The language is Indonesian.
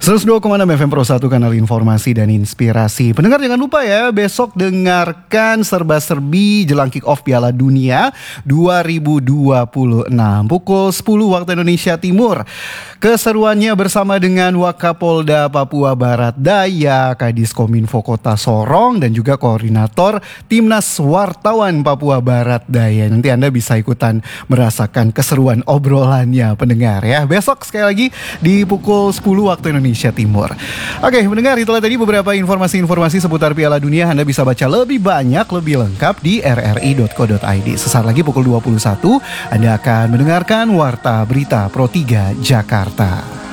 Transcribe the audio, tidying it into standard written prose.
102,6 FM Pro 1, kanal informasi dan inspirasi. Pendengar jangan lupa ya, besok dengarkan serba-serbi jelang kick-off Piala Dunia 2026 pukul 10 waktu Indonesia Timur. Keseruannya bersama dengan Wakapolda Papua Barat Daya, Kadis Kominfo Kota Sorong, dan juga Koordinator Timnas Wartawan Papua Barat Daya. Nanti Anda bisa ikutan merasakan keseruan obrolannya, pendengar ya. Besok sekali lagi di pukul 10 waktu Indonesia Timur. Oke, mendengar, itulah tadi beberapa informasi-informasi seputar Piala Dunia. Anda bisa baca lebih banyak, lebih lengkap di rri.co.id. Sesaat lagi pukul 21, Anda akan mendengarkan Warta Berita Pro 3 Jakarta.